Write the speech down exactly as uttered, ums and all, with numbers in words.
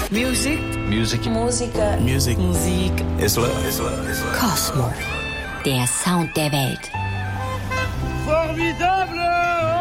Music. Music. Musiker. Music. Musik. Ist Love. Ist Love. Ist Love. Kosmo. Der Sound der Welt. Formidable!